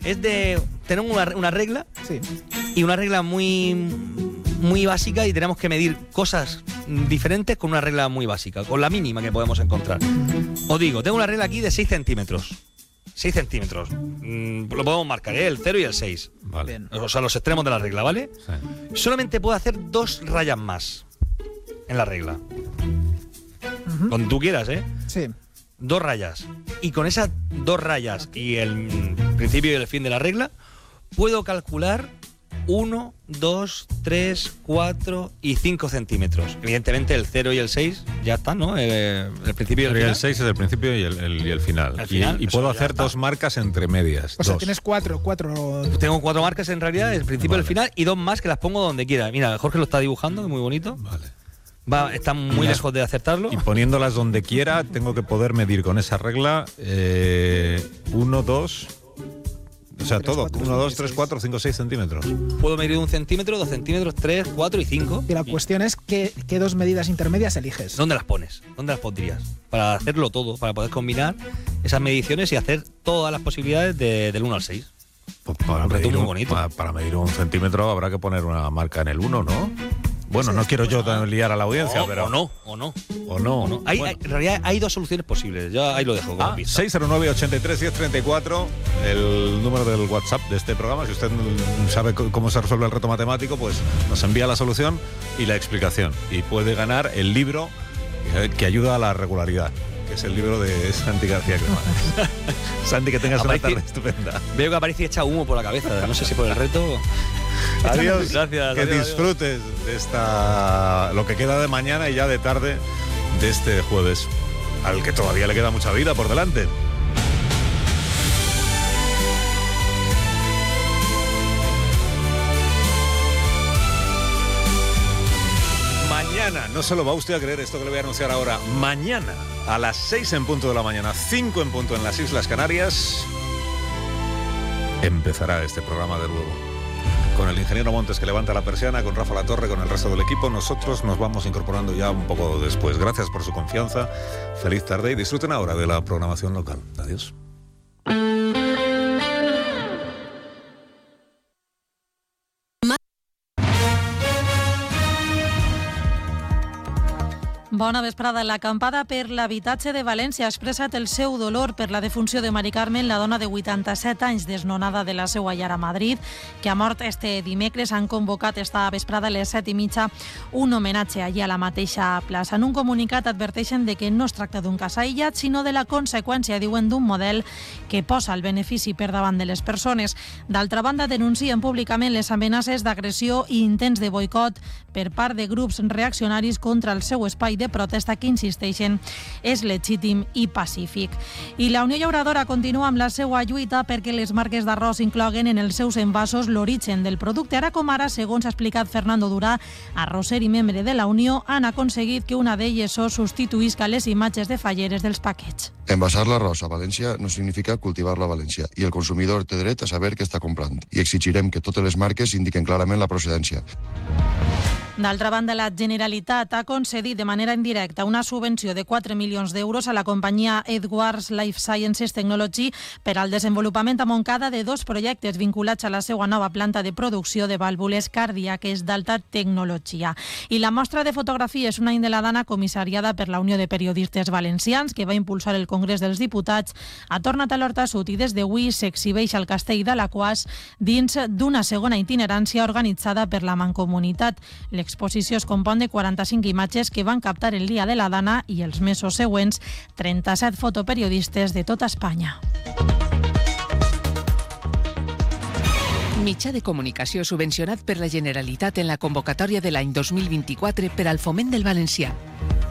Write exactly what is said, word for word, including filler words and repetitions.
es de... Tenemos una, una regla, sí. y una regla muy, muy básica, y tenemos que medir cosas diferentes con una regla muy básica, con la mínima que podemos encontrar. Os digo, tengo una regla aquí de seis centímetros. seis centímetros. Mm, lo podemos marcar, ¿eh? El cero y el seis. Vale. O sea, los extremos de la regla, ¿vale? Sí. Solamente puedo hacer dos rayas más en la regla. Uh-huh. Cuando tú quieras, ¿eh? Sí. Dos rayas. Y con esas dos rayas y el principio y el fin de la regla, puedo calcular uno, dos, tres, cuatro y cinco centímetros. Evidentemente el cero y el seis ya están, ¿no? Eh, el principio y el final. El seis es el principio y el, el, y el final. El final, y, y puedo hacer está. dos marcas entre medias. O sea, dos. tienes cuatro, cuatro... Tengo cuatro marcas en realidad, el principio y Vale. el final, y dos más que las pongo donde quiera. Mira, Jorge lo está dibujando, muy bonito. Vale. Va, está muy lejos de acertarlo. Y poniéndolas donde quiera, tengo que poder medir con esa regla eh, uno, dos... O sea, tres, todo. cuatro, uno, dos, cinco, tres, seis. cuatro, cinco, seis centímetros. Puedo medir un centímetro, dos centímetros, tres, cuatro y cinco. Y la cuestión es qué, qué dos medidas intermedias eliges. ¿Dónde las pones? ¿Dónde las pondrías? Para hacerlo todo, para poder combinar esas mediciones y hacer todas las posibilidades de, del uno al seis. Pues para, Un reto medir muy un, bonito. para, para medir un centímetro habrá que poner una marca en el uno, ¿no? Bueno, no quiero yo liar a la audiencia, O, pero... o no, o no. O no. O no. Hay, Bueno. hay- en realidad hay dos soluciones posibles. Yo ahí lo dejo como Ah, pista. seis cero nueve, ochenta y tres, diez treinta y cuatro, el número del WhatsApp de este programa. Si usted sabe c- cómo se resuelve el reto matemático, pues nos envía la solución y la explicación. Y puede ganar el libro eh, que ayuda a la regularidad, que es el libro de Santi García Cremades. Santi, que tengas una Aparece- tarde estupenda. Veo que aparece echa humo por la cabeza. No sé si por el reto. Adiós. Gracias. Que adiós, disfrutes de esta lo que queda de mañana y ya de tarde de este jueves, al que todavía le queda mucha vida por delante. Mañana, no se lo va usted a creer esto que le voy a anunciar ahora. Mañana, a las seis en punto de la mañana, cinco en punto en las Islas Canarias, empezará este programa de nuevo. Con el ingeniero Montes, que levanta la persiana, con Rafa Latorre, con el resto del equipo. Nosotros nos vamos incorporando ya un poco después. Gracias por su confianza. Feliz tarde y disfruten ahora de la programación local. Adiós. Bona vesprada. L'acampada per l'habitatge de València ha expressat el seu dolor per la defunció de Mari Carmen, la dona de vuitanta-set anys desnonada de la seva llar a Madrid, que ha mort este dimecres. Han convocat esta vesprada a les set i mitja un homenatge allí a la mateixa plaça. En un comunicat adverteixen de que no es tracta d'un cas aïllat, sinó de la conseqüència, diuen, d'un model que posa el benefici per davant de les persones. D'altra banda, denuncien públicament les amenaces d'agressió i intents de boicot per part de grups reaccionaris contra el seu espai de protesta, que insisteixen és legítim i pacífic. I la Unió Llauradora continua amb la seva lluita perquè les marques d'arròs incloguen en els seus envasos l'origen del producte. Ara com ara, segons ha explicat Fernando Durà, arrosser i membre de la Unió, han aconseguit que una d'elles substituïsca les imatges de falleres dels paquets. Envasar l'arròs a València no significa cultivar-lo a València i el consumidor té dret a saber què està comprant i exigirem que totes les marques indiquen clarament la procedència. D'altra banda, la Generalitat ha concedit de manera indirecta una subvenció de quatre milions d'euros a la companyia Edwards Life Sciences Technology per al desenvolupament a Montcada de dos projectes vinculats a la seva nova planta de producció de vàlvules cardíaques d'alta tecnologia. I la mostra de fotografies Un any de la Dana, comissariada per la Unió de Periodistes Valencians, que va impulsar el Congrés dels Diputats, ha tornat a l'Horta Sud i des d'avui s'exhibeix al Castell d'Alaquàs dins d'una segona itinerància organitzada per la Mancomunitat. L'exposició es compon de quaranta-cinc imatges que van captar el dia de la Dana i els mesos següents trenta-set fotoperiodistes de tota Espanya. Mitjà de comunicació subvencionat per la Generalitat en la convocatòria de l'any dos mil vint-i-quatre per al foment del valencià.